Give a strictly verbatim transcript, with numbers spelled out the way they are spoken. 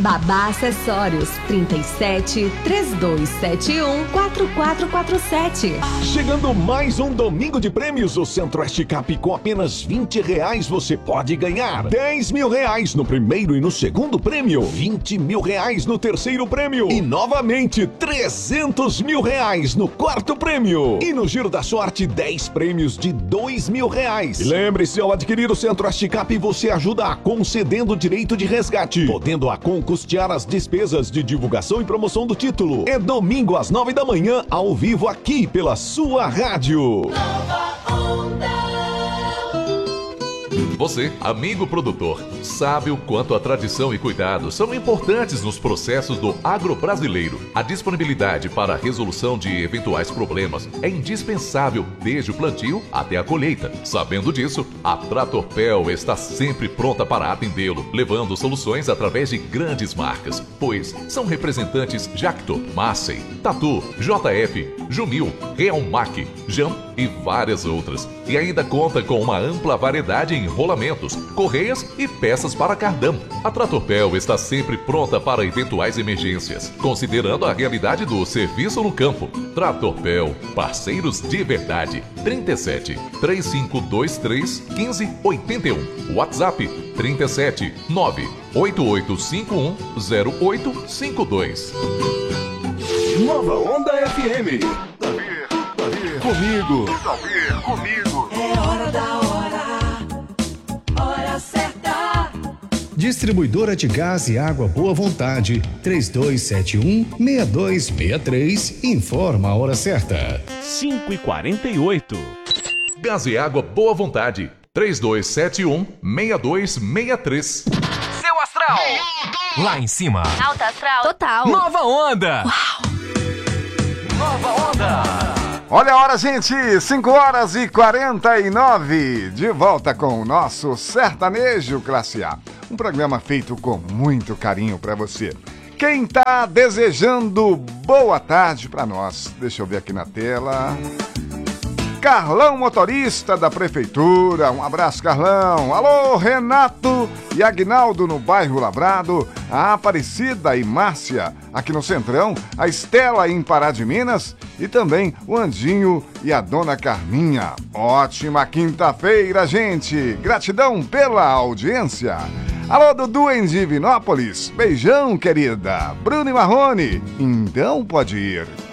Babá Acessórios, trinta e sete, três dois sete um, quatro quatro quatro sete. Chegando mais um domingo de prêmios, o Centro-Oeste Cap, com apenas vinte reais você pode ganhar dez mil reais no primeiro e no segundo prêmio, vinte mil reais no terceiro prêmio e novamente trezentos mil reais no quarto prêmio. E no Giro da Sorte, dez prêmios de dois mil reais. E lembre-se, ao adquirir o Centro-Oeste Cap, você ajuda a concedendo o direito de resgate, podendo a Com custear as despesas de divulgação e promoção do título. É domingo às nove da manhã, ao vivo aqui pela sua rádio. Você, amigo produtor, sabe o quanto a tradição e cuidado são importantes nos processos do agro brasileiro. A disponibilidade para a resolução de eventuais problemas é indispensável desde o plantio até a colheita. Sabendo disso, a Tratorpel está sempre pronta para atendê-lo, levando soluções através de grandes marcas, pois são representantes Jacto, Massey, Tatu, J F, Jumil, Realmac, Jam e várias outras. E ainda conta com uma ampla variedade em rolamentos, correias e peças para cardão. A Tratorpel está sempre pronta para eventuais emergências, considerando a realidade do serviço no campo. Tratorpel, parceiros de verdade. trinta e sete, três cinco dois três, quinze oitenta e um. WhatsApp trinta e sete, nove oito oito cinco um, zero oito cinco dois. Nova Onda F M. Comigo. Comigo. É hora da hora. Hora certa. Distribuidora de gás e água Boa Vontade, três dois sete um, seis dois seis três, informa a hora certa. cinco e quarenta e oito. Gás e água Boa Vontade, três dois sete um, seis dois seis três. Seu astral. Lá em cima. Alta astral. Total. Nova onda. Uau. Nova onda. Olha a hora, gente, cinco horas e quarenta e nove, de volta com o nosso Sertanejo Classe A, um programa feito com muito carinho para você. Quem tá desejando boa tarde para nós? Deixa eu ver aqui na tela. Carlão, motorista da prefeitura, um abraço, Carlão. Alô, Renato e Agnaldo no bairro Lavrado, a Aparecida e Márcia aqui no Centrão, a Estela em Pará de Minas e também o Andinho e a Dona Carminha. Ótima quinta-feira, gente. Gratidão pela audiência. Alô, Dudu em Divinópolis. Beijão, querida. Bruno e Marrone. Então pode ir.